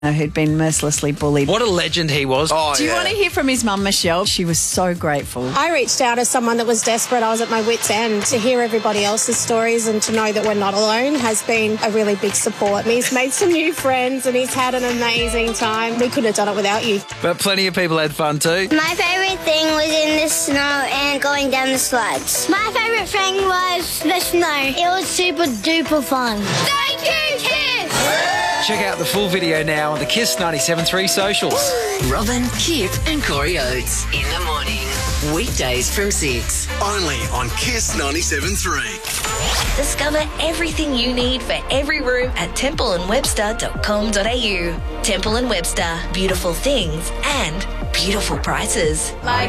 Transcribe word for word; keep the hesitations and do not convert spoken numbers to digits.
who'd been mercilessly bullied. What a legend he was. Oh, Do you yeah. want to hear from his mum, Michelle? She was so grateful. I reached out as someone that was desperate. I was at my wit's end. To hear everybody else's stories and to know that we're not alone has been a really big support. He's made some new friends and he's had an amazing time. We couldn't have done it without you. But plenty of people had fun too. My favourite thing was in the snow and going down the slides. My favourite thing was the snow. It was super duper fun. Thank you, Kiss! Check out the full video now on the Kiss ninety-seven point three socials. Robin, Kip and Corey Oates in the morning. Weekdays from six. Only on Kiss ninety-seven point three. Discover everything you need for every room at temple and webster dot com dot a u. Temple and Webster. Beautiful things and beautiful prices. Like